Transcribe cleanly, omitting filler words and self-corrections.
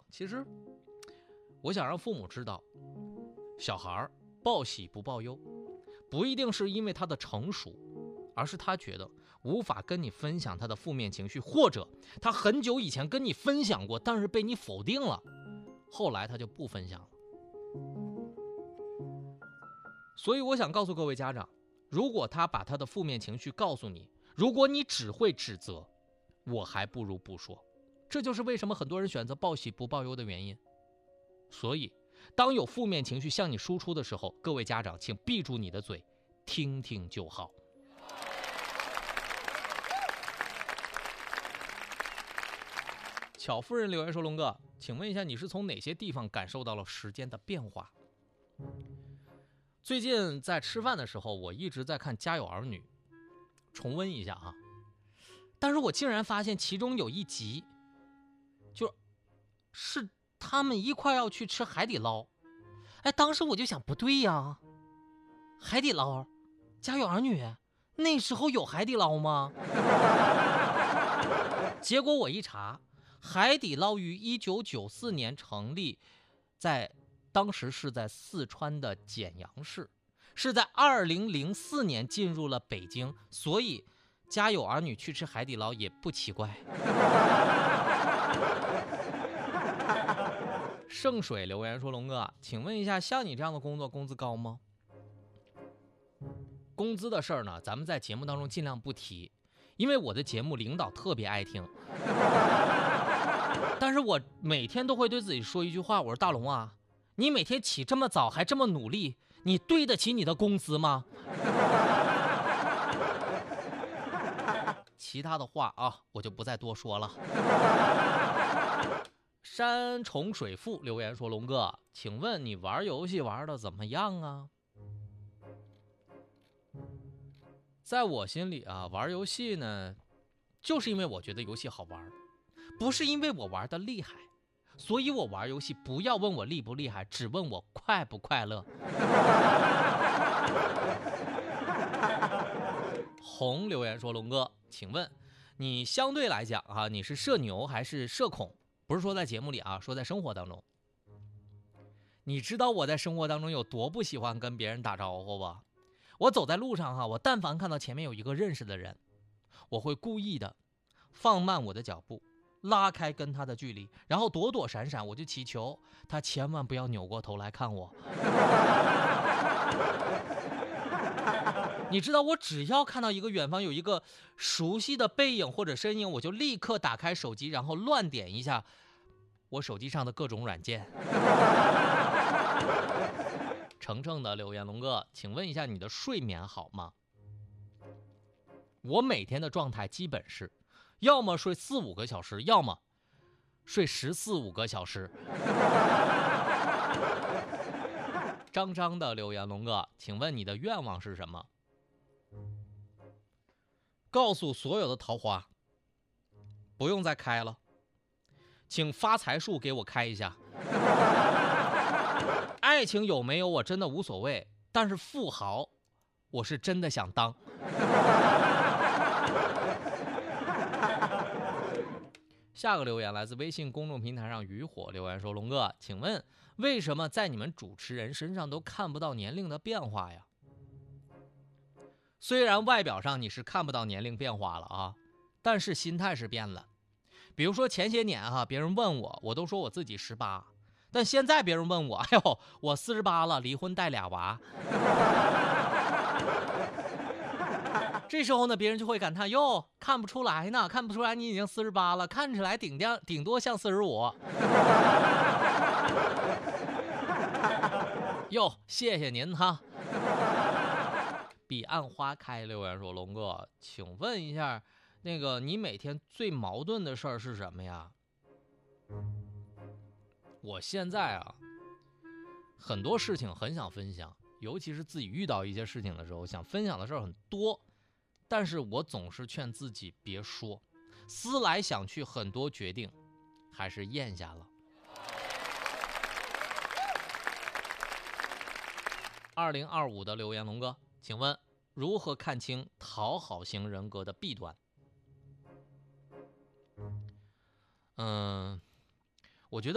其实我想让父母知道，小孩报喜不报忧，不一定是因为他的成熟，而是他觉得无法跟你分享他的负面情绪，或者他很久以前跟你分享过，但是被你否定了，后来他就不分享了。所以我想告诉各位家长，如果他把他的负面情绪告诉你，如果你只会指责，我还不如不说。这就是为什么很多人选择报喜不报忧的原因。所以当有负面情绪向你输出的时候，各位家长请闭住你的嘴，听听就好。巧夫人留言说，龙哥，请问一下，你是从哪些地方感受到了时间的变化？最近在吃饭的时候，我一直在看《家有儿女》，重温一下啊。但是我竟然发现其中有一集，就是他们一块要去吃海底捞。当时我就想，不对呀，海底捞，《家有儿女》那时候有海底捞吗？结果我一查，海底捞于1994年成立，当时是在四川的简阳市，是在2004年进入了北京，所以家有儿女去吃海底捞也不奇怪。圣水留言说，龙哥，请问一下，像你这样的工作工资高吗？工资的事儿呢，咱们在节目当中尽量不提，因为我的节目领导特别爱听。但是我每天都会对自己说一句话，我说，大龙啊，你每天起这么早还这么努力，你对得起你的工资吗？其他的话啊，我就不再多说了。山重水复留言说，龙哥，请问你玩游戏玩的怎么样啊？在我心里啊，玩游戏呢，就是因为我觉得游戏好玩，不是因为我玩的厉害。所以我玩游戏不要问我厉不厉害，只问我快不快乐。红留言说，龙哥，请问你相对来讲啊，你是社牛还是社恐？不是说在节目里啊，说在生活当中。你知道我在生活当中有多不喜欢跟别人打招呼吧？我走在路上哈，我但凡看到前面有一个认识的人，我会故意的放慢我的脚步，拉开跟他的距离，然后躲躲闪闪，我就祈求他千万不要扭过头来看我。你知道，我只要看到一个远方有一个熟悉的背影或者身影，我就立刻打开手机，然后乱点一下我手机上的各种软件。程程的留言，龙哥，请问一下，你的睡眠好吗？我每天的状态基本是要么睡4-5个小时，要么睡14-15个小时。张张的留言，龙哥，请问你的愿望是什么？告诉所有的桃花，不用再开了，请发财树给我开一下。爱情有没有我真的无所谓，但是富豪我是真的想当。下个留言来自微信公众平台上渔火留言说，龙哥，请问为什么在你们主持人身上都看不到年龄的变化呀？虽然外表上你是看不到年龄变化了啊，但是心态是变了。比如说前些年别人问我，我都说我自己18，但现在别人问我，哎呦，我48了，离婚带2娃。这时候呢，别人就会感叹，哟，看不出来呢，看不出来你已经48了，看起来顶多像45。哟，谢谢您哈。彼岸花开留言说，龙哥，请问一下，那个你每天最矛盾的事儿是什么呀？我现在啊，很多事情很想分享，尤其是自己遇到一些事情的时候，想分享的事儿很多，但是我总是劝自己别说，思来想去，很多决定还是咽下了。2025的留言，龙哥，请问如何看清讨好型人格的弊端？我觉得